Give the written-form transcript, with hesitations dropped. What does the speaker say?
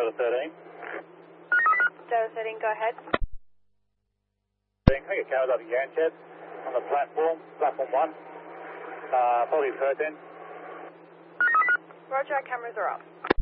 Delta 13. Delta 13, go ahead. Can I get cameras up at Yanchet on the platform 1, probably 13. Roger, our cameras are up.